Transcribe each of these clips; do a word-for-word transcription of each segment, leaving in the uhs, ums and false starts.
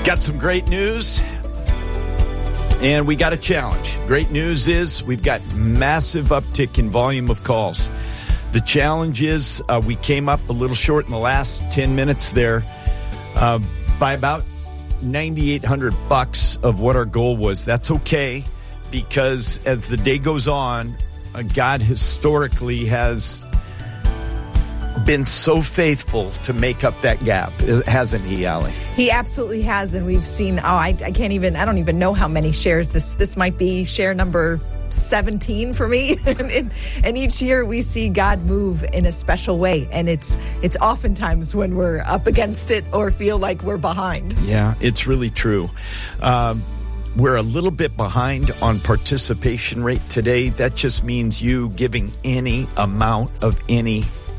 Got some great news, and we got a challenge. Great news is we've got massive uptick in volume of calls. The challenge is uh, we came up a little short in the last ten minutes there uh, by about ninety-eight hundred bucks of what our goal was. That's okay, because as the day goes on, uh, God historically has been so faithful to make up that gap, hasn't he, Allie? He absolutely has, and we've seen, oh, I, I can't even, I don't even know how many shares. This this might be share number seventeen for me. and, and each year we see God move in a special way, and it's it's oftentimes when we're up against it or feel like we're behind. Yeah, it's really true. Um, we're a little bit behind on participation rate today. That just means you giving any amount of any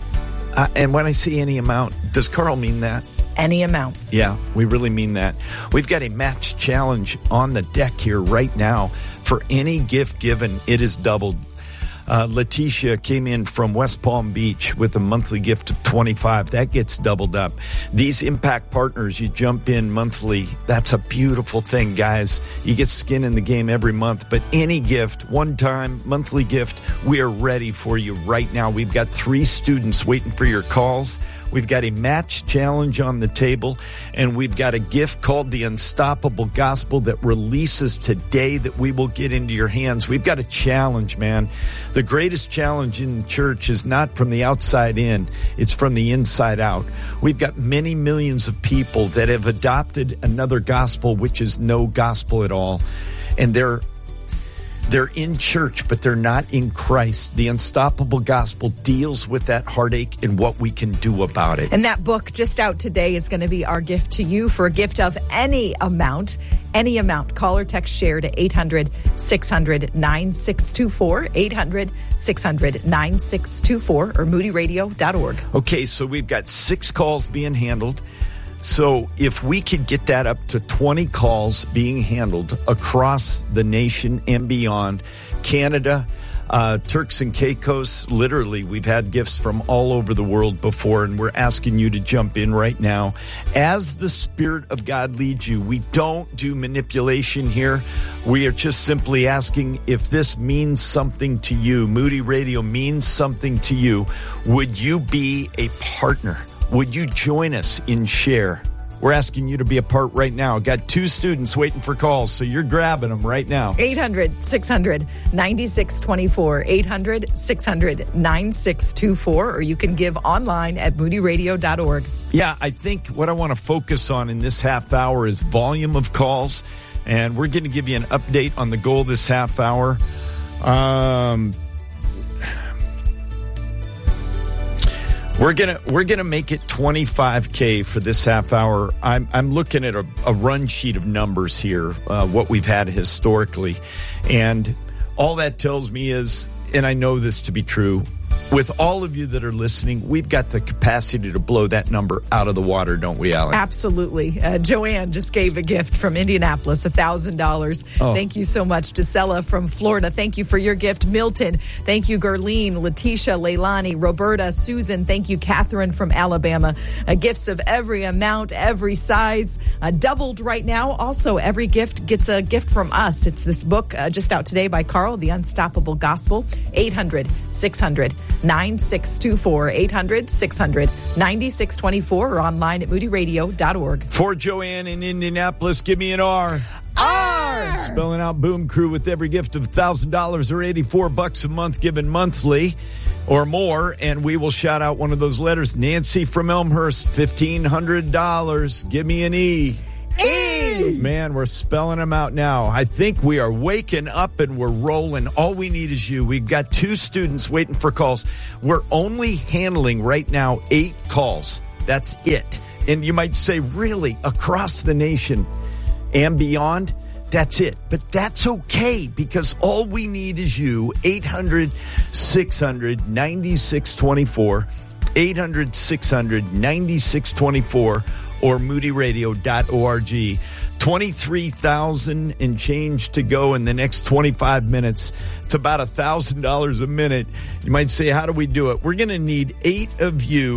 Uh, and when I say any amount, does Carl mean that? Any amount. Yeah, we really mean that. We've got a match challenge on the deck here right now. For any gift given, it is doubled. Uh, Letitia came in from West Palm Beach with a monthly gift of twenty-five. That gets doubled up. These impact partners, you jump in monthly. That's a beautiful thing, guys. You get skin in the game every month. But any gift, one-time, monthly gift, we are ready for you right now. We've got three students waiting for your calls. We've got a match challenge on the table, and we've got a gift called the Unstoppable Gospel that releases today that we will get into your hands. We've got a challenge, man. The greatest challenge in the church is not from the outside in, it's from the inside out. We've got many millions of people that have adopted another gospel, which is no gospel at all, and they're They're in church, but they're not in Christ. The Unstoppable Gospel deals with that heartache and what we can do about it. And that book just out today is going to be our gift to you for a gift of any amount, any amount. Call or text share to eight hundred, six hundred, nine six two four, eight hundred, six hundred, nine six two four, or moody radio dot org. Okay, so we've got six calls being handled. So if we could get that up to twenty calls being handled across the nation and beyond, Canada, uh, Turks and Caicos, literally, we've had gifts from all over the world before, and we're asking you to jump in right now. As the Spirit of God leads you, we don't do manipulation here. We are just simply asking if this means something to you. Moody Radio means something to you. Would you be a partner? Would you join us in Share? We're asking you to be a part right now. Got two students waiting for calls, so you're grabbing them right now. eight hundred, six hundred, nine six two four, eight hundred, six hundred, nine six two four, or you can give online at moody radio dot org. Yeah, I think what I want to focus on in this half hour is volume of calls, and we're going to give you an update on the goal this half hour. Um... We're gonna we're gonna make it twenty-five K for this half hour. I'm I'm looking at a, a run sheet of numbers here, uh, what we've had historically, and all that tells me is, and I know this to be true, with all of you that are listening, we've got the capacity to blow that number out of the water, don't we, Alan? Absolutely. Uh, Joanne just gave a gift from Indianapolis, one thousand dollars. Oh. Thank you so much. DeSella from Florida, thank you for your gift. Milton, thank you. Gerline, Letitia, Leilani, Roberta, Susan, thank you. Catherine from Alabama. Uh, gifts of every amount, every size, uh, doubled right now. Also, every gift gets a gift from us. It's this book uh, just out today by Carl, The Unstoppable Gospel. eight hundred, six hundred, nine six two four, eight hundred, six hundred, nine six two four, or online at moody radio dot org. For Joanne in Indianapolis, give me an R. R! Spelling out Boom Crew with every gift of one thousand dollars or eighty-four bucks a month given monthly or more, and we will shout out one of those letters. Nancy from Elmhurst, fifteen hundred dollars. Give me an E. E! Man, we're spelling them out now. I think we are waking up and we're rolling. All we need is you. We've got two students waiting for calls. We're only handling right now eight calls. That's it. And you might say, really, across the nation and beyond? That's it. But that's okay, because all we need is you. eight hundred, six hundred, nine six two four. eight hundred, six hundred, nine six two four. Or moody radio dot org. twenty-three thousand and change to go in the next twenty-five minutes. It's about one thousand dollars a minute. You might say, how do we do it? We're going to need eight of you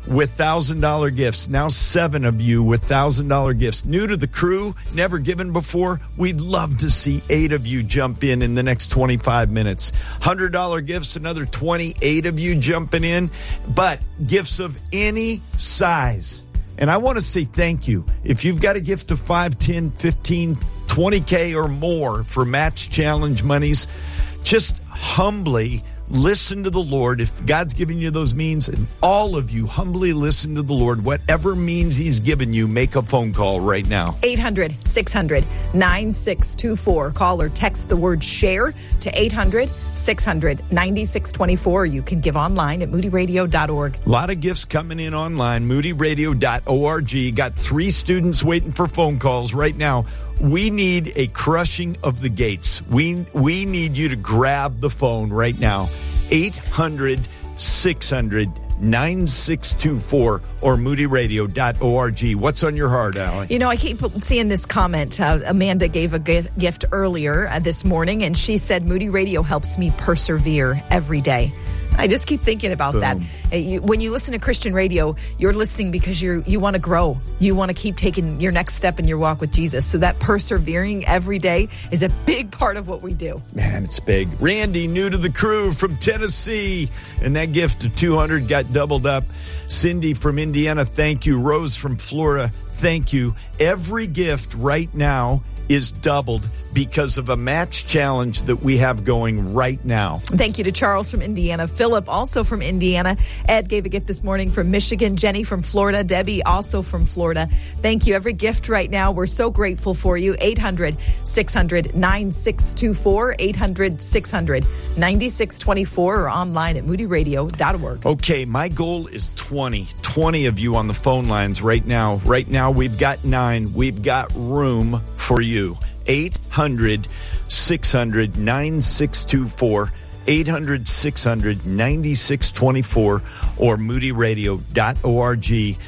with one thousand dollars gifts. Now seven of you with one thousand dollars gifts. New to the crew, never given before. We'd love to see eight of you jump in in the next twenty-five minutes. one hundred dollars gifts, another twenty-eight of you jumping in. But gifts of any size. And I want to say thank you. If you've got a gift of five, ten, fifteen, twenty K or more for Match Challenge monies, just humbly listen to the Lord. If God's giving you those means, and all of you humbly listen to the Lord, whatever means he's given you, make a phone call right now. eight hundred, six hundred, nine six two four. Call or text the word share to eight hundred, six hundred, nine six two four. You can give online at moody radio dot org. A lot of gifts coming in online, moody radio dot org. Got three students waiting for phone calls right now. We need a crushing of the gates. We we need you to grab the phone right now. eight hundred, six hundred, nine six two four or moody radio dot org. What's on your heart, Allie? You know, I keep seeing this comment. Uh, Amanda gave a gift earlier uh, this morning, and she said, Moody Radio helps me persevere every day. I just keep thinking about Boom. that. You, when you listen to Christian radio, you're listening because you you want to grow. You want to keep taking your next step in your walk with Jesus. So that persevering every day is a big part of what we do. Man, it's big. Randy, new to the crew from Tennessee, and that gift of two hundred got doubled up. Cindy from Indiana, thank you. Rose from Florida, thank you. Every gift right now is doubled because of a match challenge that we have going right now. Thank you to Charles from Indiana. Philip, also from Indiana. Ed gave a gift this morning from Michigan. Jenny from Florida. Debbie, also from Florida. Thank you. Every gift right now, we're so grateful for you. eight hundred, six hundred, nine six two four. eight hundred, six hundred, nine six two four or online at moody radio dot org. Okay, my goal is twenty. twenty of you on the phone lines right now. Right now, we've got nine. We've got room for you. eight hundred, six hundred, nine six two four, eight hundred, six hundred, nine six two four, or moody radio dot org.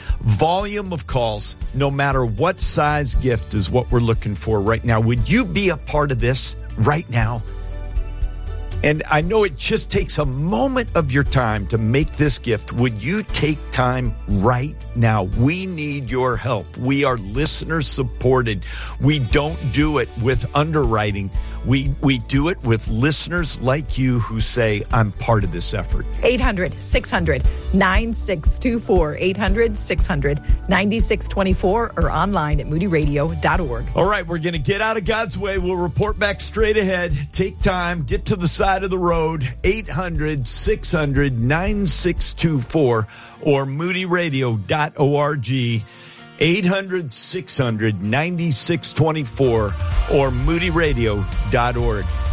Volume of calls, no matter what size gift, is what we're looking for right now. Would you be a part of this right now? And I know it just takes a moment of your time to make this gift. Would you take time right now? We need your help. We are listener supported. We don't do it with underwriting. We we do it with listeners like you who say, I'm part of this effort. eight hundred, six hundred, nine six two four. eight hundred, six hundred, nine six two four or online at moody radio dot org. All right, we're going to get out of God's way. We'll report back straight ahead. Take time. Get to the side of the road. eight hundred, six hundred, nine six two four or moody radio dot org. eight hundred, six hundred, nine six two four or moody radio dot org.